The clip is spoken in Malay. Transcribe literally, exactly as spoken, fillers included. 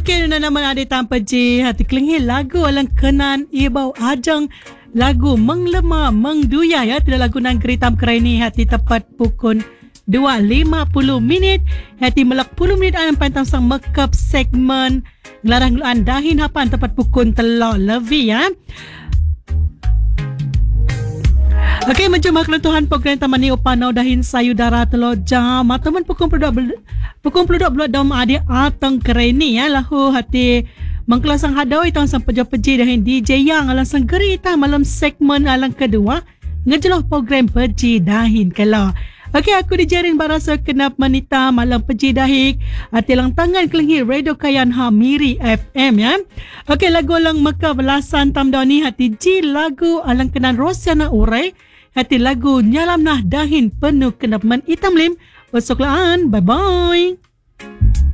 Okey, na naman ada tanpa je hati kelengi lagu alang kenan ibau ajang lagu menglemah mengduya ya. Tidak lagu nang keritam kerai ni hati tepat pukul dua lima puluh minit. Hati melak puluh minit ayam pantang sang makeup segmen Ngelarang luan dahin hapan tepat pukul telok lebih ya. Okey, mencuma kelentuhan program Taman Ni Upanau dahin sayudara telok jam. Teman pukul dua pukul dua belas dom adik atang kereni ya lahu hati mengkelasang hadau itang sang peja-peji dahin D J yang alang sang geri itang malam segmen alang kedua ngejeloh program peji dahin kalau. Okey, aku dijarin barasa kenap manita malam peji dahik hati lang tangan kelengi Radio Kayan Ha Miri F M ya. Okey, lagu alang meka belasan tamdani hati ji lagu alang kenan Rosiana Urai hati lagu nyalam nah dahin penuh kenap man itam lim. Wasoklaan, bye bye.